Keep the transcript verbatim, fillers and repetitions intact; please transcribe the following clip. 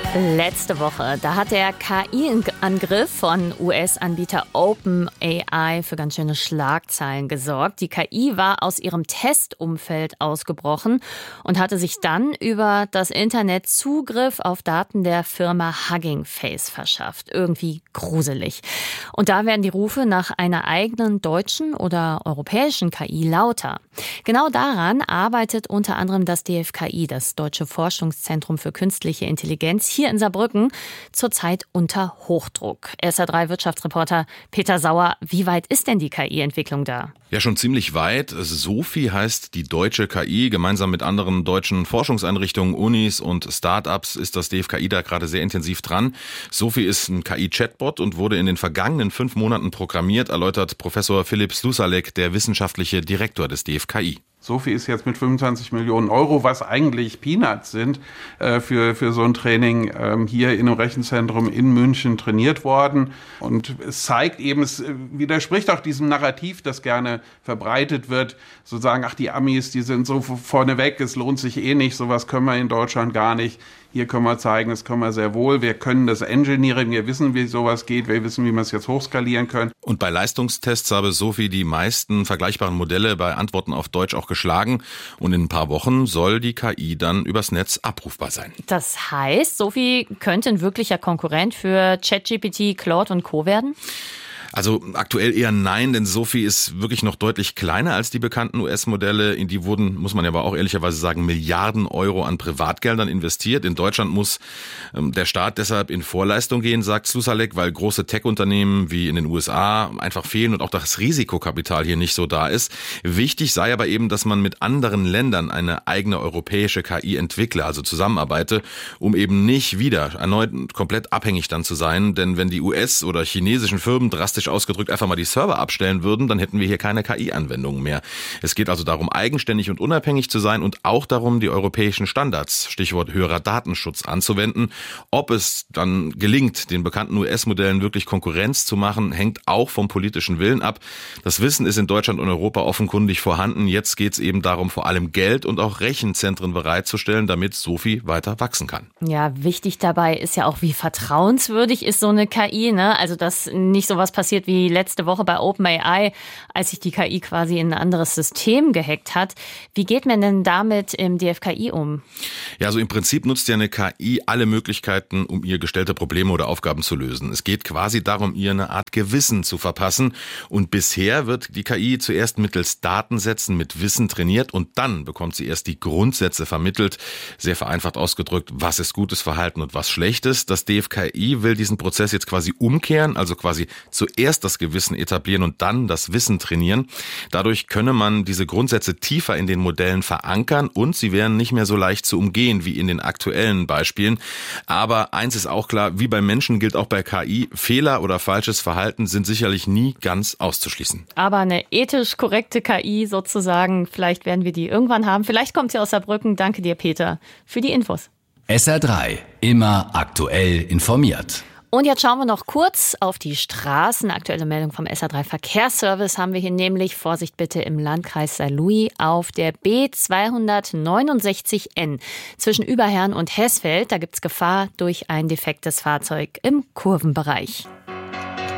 Letzte Woche, da hat der K I-Angriff von U S-Anbieter OpenAI für ganz schöne Schlagzeilen gesorgt. Die K I war aus ihrem Testumfeld ausgebrochen und hatte sich dann über das Internet Zugriff auf Daten der Firma Hugging Face verschafft. Irgendwie gruselig. Und da werden die Rufe nach einer eigenen deutschen oder europäischen K I lauter. Genau daran arbeitet unter anderem das D F K I, das Deutsche Forschungszentrum für künstliche Intelligenz, hier in Saarbrücken, zurzeit unter Hochdruck. S R drei Wirtschaftsreporter Peter Sauer, wie weit ist denn die K I-Entwicklung da? Ja, schon ziemlich weit. SOFI heißt die deutsche K I. Gemeinsam mit anderen deutschen Forschungseinrichtungen, Unis und Start-ups ist das D F K I da gerade sehr intensiv dran. SOFI ist ein K I-Chatbot und wurde in den vergangenen fünf Monaten programmiert, erläutert Professor Philipp Slusalek, der wissenschaftliche Direktor des D F K I. SOFI ist jetzt mit fünfundzwanzig Millionen Euro, was eigentlich Peanuts sind, äh, für, für so ein Training ähm, hier in einem Rechenzentrum in München trainiert worden. Und es zeigt eben, es widerspricht auch diesem Narrativ, das gerne verbreitet wird, so sagen, ach, die Amis, die sind so vorneweg, es lohnt sich eh nicht, sowas können wir in Deutschland gar nicht. Hier können wir zeigen, das können wir sehr wohl. Wir können das engineeren, wir wissen, wie sowas geht, wir wissen, wie wir es jetzt hochskalieren können. Und bei Leistungstests habe SOFI die meisten vergleichbaren Modelle bei Antworten auf Deutsch auch geschlagen. Und in ein paar Wochen soll die K I dann übers Netz abrufbar sein. Das heißt, SOFI könnte ein wirklicher Konkurrent für ChatGPT, Claude und Co. werden? Also aktuell eher nein, denn SOFI ist wirklich noch deutlich kleiner als die bekannten U S-Modelle. In die wurden, muss man ja aber auch ehrlicherweise sagen, Milliarden Euro an Privatgeldern investiert. In Deutschland muss ähm, der Staat deshalb in Vorleistung gehen, sagt Slusalek, weil große Tech-Unternehmen wie in den U S A einfach fehlen und auch das Risikokapital hier nicht so da ist. Wichtig sei aber eben, dass man mit anderen Ländern eine eigene europäische K I entwickle, also zusammenarbeite, um eben nicht wieder erneut komplett abhängig dann zu sein. Denn wenn die U S- oder chinesischen Firmen drastisch ausgedrückt einfach mal die Server abstellen würden, dann hätten wir hier keine K I-Anwendungen mehr. Es geht also darum, eigenständig und unabhängig zu sein und auch darum, die europäischen Standards, Stichwort höherer Datenschutz, anzuwenden. Ob es dann gelingt, den bekannten U S-Modellen wirklich Konkurrenz zu machen, hängt auch vom politischen Willen ab. Das Wissen ist in Deutschland und Europa offenkundig vorhanden. Jetzt geht es eben darum, vor allem Geld und auch Rechenzentren bereitzustellen, damit SOFI weiter wachsen kann. Ja, wichtig dabei ist ja auch, wie vertrauenswürdig ist so eine K I, ne? Also, dass nicht sowas passiert wie letzte Woche bei OpenAI, als sich die K I quasi in ein anderes System gehackt hat. Wie geht man denn damit im D F K I um? Ja, also im Prinzip nutzt ja eine K I alle Möglichkeiten, um ihr gestellte Probleme oder Aufgaben zu lösen. Es geht quasi darum, ihr eine Art Gewissen zu verpassen. Und bisher wird die K I zuerst mittels Datensätzen mit Wissen trainiert und dann bekommt sie erst die Grundsätze vermittelt. Sehr vereinfacht ausgedrückt, was ist gutes Verhalten und was schlechtes. Das D F K I will diesen Prozess jetzt quasi umkehren, also quasi zuerst erst das Gewissen etablieren und dann das Wissen trainieren. Dadurch könne man diese Grundsätze tiefer in den Modellen verankern und sie wären nicht mehr so leicht zu umgehen wie in den aktuellen Beispielen. Aber eins ist auch klar, wie bei Menschen gilt auch bei K I, Fehler oder falsches Verhalten sind sicherlich nie ganz auszuschließen. Aber eine ethisch korrekte K I sozusagen, vielleicht werden wir die irgendwann haben. Vielleicht kommt sie aus Saarbrücken. Danke dir, Peter, für die Infos. S R drei, immer aktuell informiert. Und jetzt schauen wir noch kurz auf die Straßen. Aktuelle Meldung vom S R drei Verkehrsservice haben wir hier nämlich, Vorsicht bitte, im Landkreis Saarlouis auf der B zweihundertneunundsechzig N zwischen Überherrn und Heßfeld. Da gibt's Gefahr durch ein defektes Fahrzeug im Kurvenbereich.